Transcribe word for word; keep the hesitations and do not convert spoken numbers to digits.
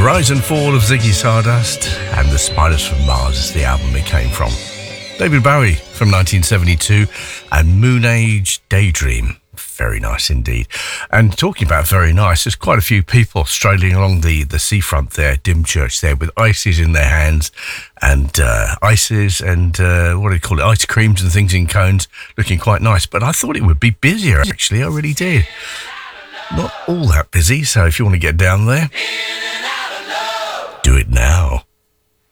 Rise and Fall of Ziggy Stardust and The Spiders from Mars is the album it came from. David Bowie from nineteen seventy-two and Moon Age Daydream. Very nice indeed. And talking about very nice, there's quite a few people strolling along the, the seafront there, Dymchurch there, with ices in their hands and uh, ices and uh, what do you call it, ice creams and things in cones, looking quite nice. But I thought it would be busier, actually, I really did. Not all that busy, so if you want to get down there, do it now.